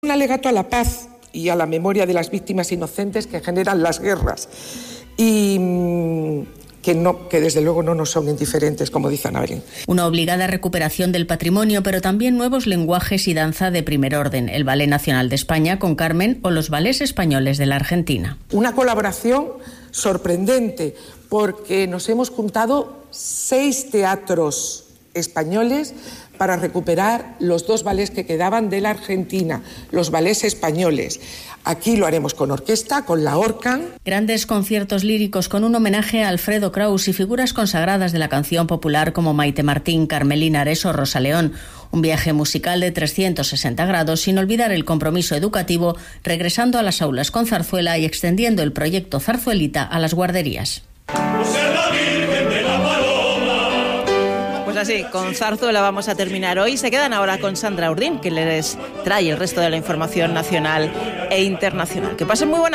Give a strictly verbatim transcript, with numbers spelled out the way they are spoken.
Un alegato a la paz y a la memoria de las víctimas inocentes que generan las guerras y que, no, que desde luego no nos son indiferentes, como dice Ana Belén. Una obligada recuperación del patrimonio, pero también nuevos lenguajes y danza de primer orden, el Ballet Nacional de España con Carmen o los ballets españoles de la Argentina. Una colaboración sorprendente porque nos hemos juntado seis teatros españoles para recuperar los dos ballets que quedaban de la Argentina, los ballets españoles. Aquí lo haremos con orquesta, con la Orcan. Grandes conciertos líricos con un homenaje a Alfredo Kraus y figuras consagradas de la canción popular como Maite Martín, Carmelina Ares o Rosa León. Un viaje musical de trescientos sesenta grados sin olvidar el compromiso educativo, regresando a las aulas con zarzuela y extendiendo el proyecto Zarzuelita a las guarderías. Pues así, con zarzuela vamos a terminar hoy. Se quedan ahora con Sandra Urdín, que les trae el resto de la información nacional e internacional. Que pasen muy buena